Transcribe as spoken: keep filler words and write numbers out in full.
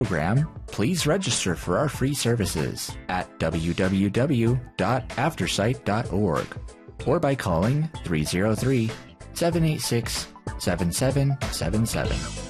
program, please register for our free services at w w w dot aftersight dot org or by calling three oh three, seven eight six, seven seven seven seven.